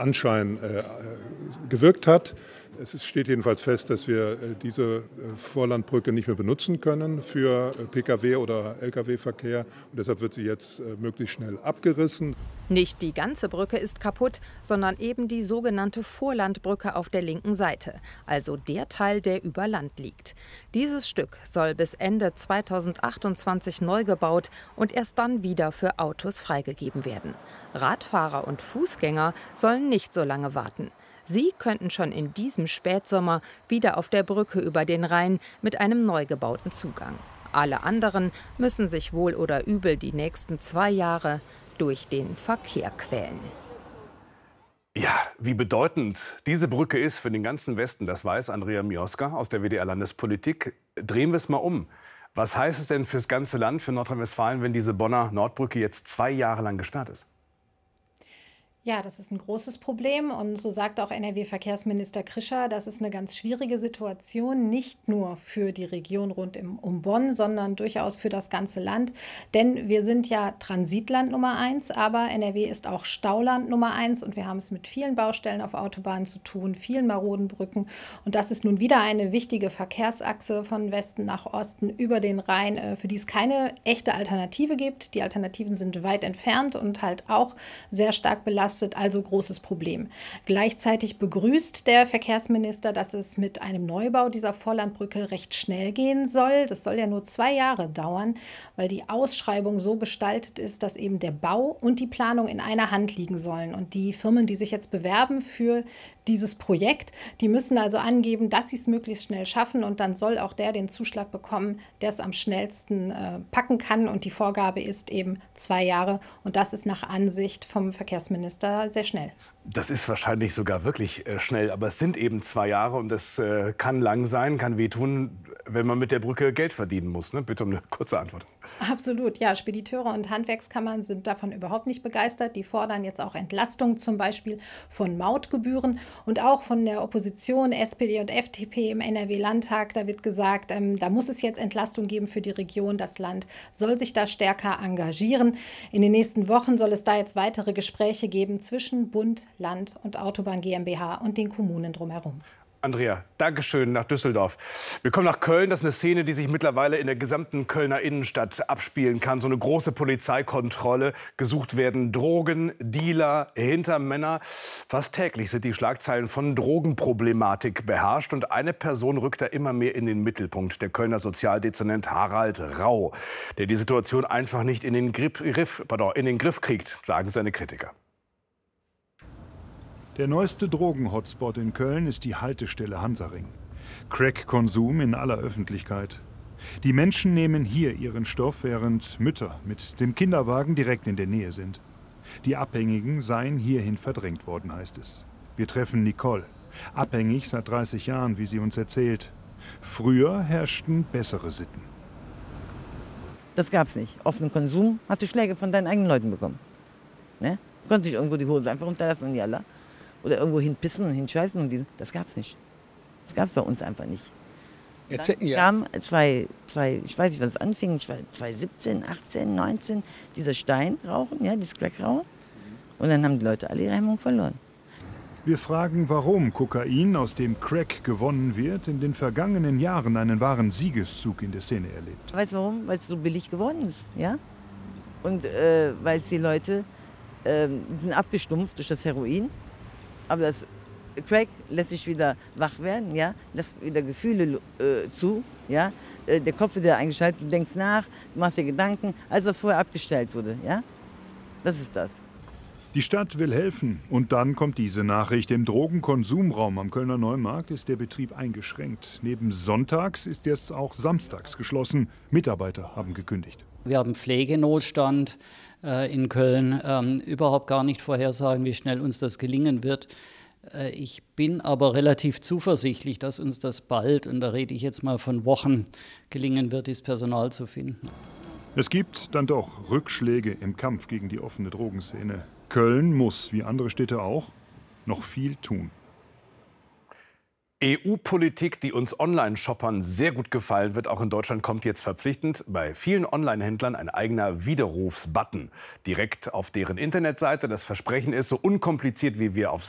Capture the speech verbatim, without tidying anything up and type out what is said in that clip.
Anschein äh, gewirkt hat. Es steht jedenfalls fest, dass wir diese Vorlandbrücke nicht mehr benutzen können für Pkw- oder Lkw-Verkehr. Und deshalb wird sie jetzt möglichst schnell abgerissen. Nicht die ganze Brücke ist kaputt, sondern eben die sogenannte Vorlandbrücke auf der linken Seite, also der Teil, der über Land liegt. Dieses Stück soll bis Ende zweitausendachtundzwanzig neu gebaut und erst dann wieder für Autos freigegeben werden. Radfahrer und Fußgänger sollen nicht so lange warten. Sie könnten schon in diesem Spätsommer wieder auf der Brücke über den Rhein mit einem neu gebauten Zugang. Alle anderen müssen sich wohl oder übel die nächsten zwei Jahre durch den Verkehr quälen. Ja, wie bedeutend diese Brücke ist für den ganzen Westen, das weiß Andrea Mioska aus der W D R Landespolitik. Drehen wir es mal um. Was heißt es denn fürs ganze Land, für Nordrhein-Westfalen, wenn diese Bonner Nordbrücke jetzt zwei Jahre lang gesperrt ist? Ja, das ist ein großes Problem und so sagt auch N R W-Verkehrsminister Krischer, das ist eine ganz schwierige Situation, nicht nur für die Region rund um Bonn, sondern durchaus für das ganze Land. Denn wir sind ja Transitland Nummer eins, aber N R W ist auch Stauland Nummer eins und wir haben es mit vielen Baustellen auf Autobahnen zu tun, vielen maroden Brücken. Und das ist nun wieder eine wichtige Verkehrsachse von Westen nach Osten über den Rhein, für die es keine echte Alternative gibt. Die Alternativen sind weit entfernt und halt auch sehr stark belastet. Also großes Problem. Gleichzeitig begrüßt der Verkehrsminister, dass es mit einem Neubau dieser Vorlandbrücke recht schnell gehen soll. Das soll ja nur zwei Jahre dauern, weil die Ausschreibung so gestaltet ist, dass eben der Bau und die Planung in einer Hand liegen sollen. Und die Firmen, die sich jetzt bewerben für dieses Projekt, die müssen also angeben, dass sie es möglichst schnell schaffen. Und dann soll auch der den Zuschlag bekommen, der es am schnellsten äh, packen kann. Und die Vorgabe ist eben zwei Jahre. Und das ist nach Ansicht vom Verkehrsminister sehr schnell. Das ist wahrscheinlich sogar wirklich äh, schnell, aber es sind eben zwei Jahre und das äh, kann lang sein, kann wehtun, wenn man mit der Brücke Geld verdienen muss. Ne? Bitte um eine kurze Antwort. Absolut, ja. Spediteure und Handwerkskammern sind davon überhaupt nicht begeistert. Die fordern jetzt auch Entlastung zum Beispiel von Mautgebühren und auch von der Opposition, S P D und F D P im N R W-Landtag. Da wird gesagt, ähm, da muss es jetzt Entlastung geben für die Region. Das Land soll sich da stärker engagieren. In den nächsten Wochen soll es da jetzt weitere Gespräche geben zwischen Bund, Land und Autobahn GmbH und den Kommunen drumherum. Andrea, Dankeschön nach Düsseldorf. Wir kommen nach Köln. Das ist eine Szene, die sich mittlerweile in der gesamten Kölner Innenstadt abspielen kann. So eine große Polizeikontrolle. Gesucht werden Drogen, Dealer, Hintermänner. Fast täglich sind die Schlagzeilen von Drogenproblematik beherrscht. Und eine Person rückt da immer mehr in den Mittelpunkt. Der Kölner Sozialdezernent Harald Rau, der die Situation einfach nicht in den Griff, pardon, in den Griff kriegt, sagen seine Kritiker. Der neueste Drogen-Hotspot in Köln ist die Haltestelle Hansaring. Crack-Konsum in aller Öffentlichkeit. Die Menschen nehmen hier ihren Stoff, während Mütter mit dem Kinderwagen direkt in der Nähe sind. Die Abhängigen seien hierhin verdrängt worden, heißt es. Wir treffen Nicole, abhängig seit dreißig Jahren, wie sie uns erzählt. Früher herrschten bessere Sitten. Das gab's nicht. Offenen Konsum hast du Schläge von deinen eigenen Leuten bekommen. Ne? Du konntest nicht irgendwo die Hose einfach runterlassen und jalla. Oder irgendwo hinpissen und hinscheißen und diesen. Das gab's nicht. Das gab's bei uns einfach nicht. Jetzt, Dann ja. kam zwei, zwei, ich weiß nicht, was es anfing, zwanzig siebzehn, achtzehn, neunzehn, dieser Steinrauchen, ja, dieses Crackrauchen. Und dann haben die Leute alle ihre Hemmung verloren. Wir fragen, warum Kokain, aus dem Crack gewonnen wird, in den vergangenen Jahren einen wahren Siegeszug in der Szene erlebt. Weißt du warum? Weil es so billig geworden ist, ja? Und äh, weil es die Leute äh, sind abgestumpft durch das Heroin. Aber das Crack lässt sich wieder wach werden, ja, lässt wieder Gefühle äh, zu, ja, äh, der Kopf wird wieder eingeschaltet, du denkst nach, du machst dir Gedanken, als das vorher abgestellt wurde, ja, das ist das. Die Stadt will helfen und dann kommt diese Nachricht: Im Drogenkonsumraum am Kölner Neumarkt ist der Betrieb eingeschränkt. Neben sonntags ist jetzt auch samstags geschlossen. Mitarbeiter haben gekündigt. Wir haben Pflegenotstand äh, in Köln. Ähm, überhaupt gar nicht vorhersagen, wie schnell uns das gelingen wird. Äh, ich bin aber relativ zuversichtlich, dass uns das bald, und da rede ich jetzt mal von Wochen, gelingen wird, dieses Personal zu finden. Es gibt dann doch Rückschläge im Kampf gegen die offene Drogenszene. Köln muss, wie andere Städte auch, noch viel tun. E U-Politik, die uns Online-Shoppern sehr gut gefallen wird, auch in Deutschland, kommt jetzt verpflichtend bei vielen Online-Händlern ein eigener Widerrufsbutton direkt auf deren Internetseite. Das Versprechen ist, so unkompliziert wie wir auf